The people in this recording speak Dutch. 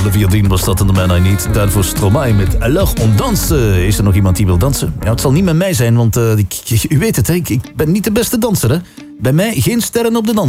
de violin was dat en de man I need. Daarvoor Stromae met Alors on danse. Is er nog iemand die wil dansen? Ja, het zal niet met mij zijn, want u weet het, hè, ik ben niet de beste danser. Hè. Bij mij geen sterren op de dans.